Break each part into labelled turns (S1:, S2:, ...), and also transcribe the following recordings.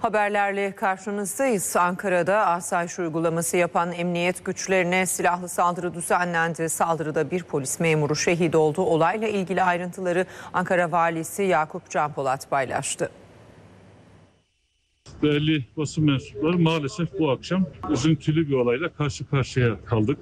S1: Haberlerle karşınızdayız. Ankara'da asayiş uygulaması yapan emniyet güçlerine silahlı saldırı düzenlendi. Saldırıda bir polis memuru şehit oldu. Olayla ilgili ayrıntıları Ankara Valisi Yakup Canpolat paylaştı.
S2: Değerli basın mensupları, maalesef bu akşam üzüntülü bir olayla karşı karşıya kaldık.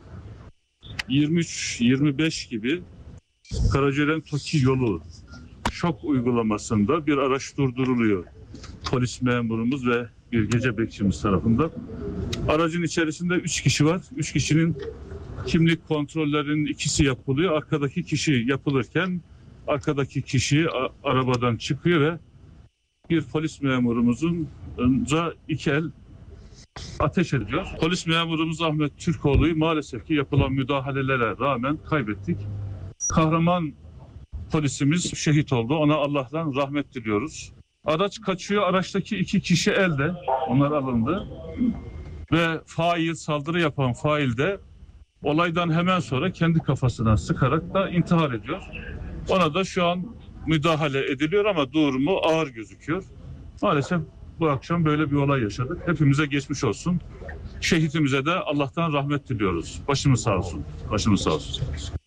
S2: 23-25 gibi Karacelen-Toki yolu şok uygulamasında bir araç durduruluyor. Polis memurumuz ve bir gece bekçimiz tarafından. Aracın içerisinde 3 kişi var. 3 kişinin kimlik kontrollerinin ikisi yapılıyor. Arkadaki kişi yapılırken arkadaki kişi arabadan çıkıyor ve bir polis memurumuzun iki el ateş ediyor. Polis memurumuz Ahmet Türkoğlu'yu maalesef ki yapılan müdahalelere rağmen kaybettik. Kahraman polisimiz şehit oldu. Ona Allah'tan rahmet diliyoruz. Araç kaçıyor. Araçtaki 2 kişi elde. Onlar alındı. Ve saldırı yapan fail de olaydan hemen sonra kendi kafasına sıkarak da intihar ediyor. Ona da şu an müdahale ediliyor ama durumu ağır gözüküyor. Maalesef bu akşam böyle bir olay yaşadık. Hepimize geçmiş olsun. Şehitimize de Allah'tan rahmet diliyoruz. Başımız sağ olsun. Başımız sağ olsun.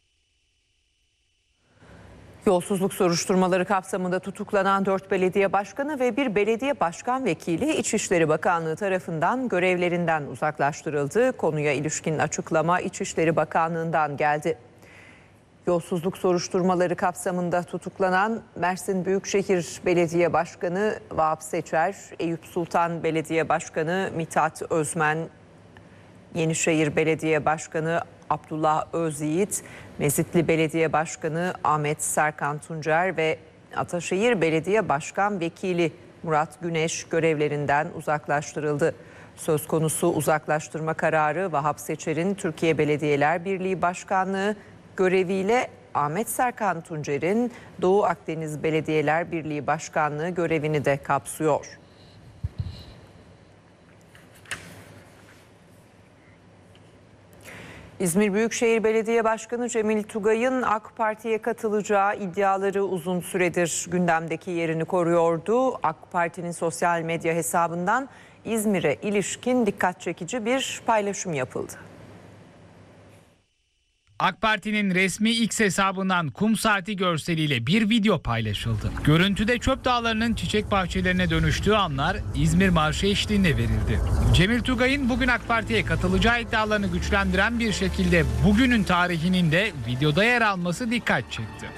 S1: Yolsuzluk soruşturmaları kapsamında tutuklanan 4 belediye başkanı ve bir belediye başkan vekili İçişleri Bakanlığı tarafından görevlerinden uzaklaştırıldı. Konuya ilişkin açıklama İçişleri Bakanlığı'ndan geldi. Yolsuzluk soruşturmaları kapsamında tutuklanan Mersin Büyükşehir Belediye Başkanı Vahap Seçer, Eyüp Sultan Belediye Başkanı Mithat Özmen, Yenişehir Belediye Başkanı Abdullah Özyiğit, Mezitli Belediye Başkanı Ahmet Serkan Tuncer ve Ataşehir Belediye Başkan Vekili Murat Güneş görevlerinden uzaklaştırıldı. Söz konusu uzaklaştırma kararı Vahap Seçer'in Türkiye Belediyeler Birliği Başkanlığı göreviyle Ahmet Serkan Tuncer'in Doğu Akdeniz Belediyeler Birliği Başkanlığı görevini de kapsıyor. İzmir Büyükşehir Belediye Başkanı Cemil Tugay'ın AK Parti'ye katılacağı iddiaları uzun süredir gündemdeki yerini koruyordu. AK Parti'nin sosyal medya hesabından İzmir'e ilişkin dikkat çekici bir paylaşım yapıldı.
S3: AK Parti'nin resmi X hesabından kum saati görseliyle bir video paylaşıldı. Görüntüde çöp dağlarının çiçek bahçelerine dönüştüğü anlar İzmir Marşı eşliğinde verildi. Cemil Tugay'ın bugün AK Parti'ye katılacağı iddialarını güçlendiren bir şekilde bugünün tarihinin de videoda yer alması dikkat çekti.